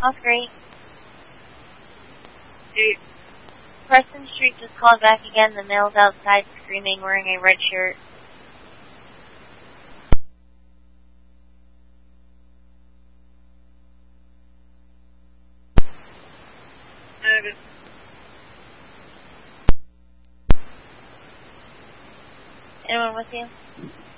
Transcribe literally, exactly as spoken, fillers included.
Oscar eight. Eight. Preston Street just called back again. The male's outside screaming, wearing a red shirt. Seven. Anyone with you?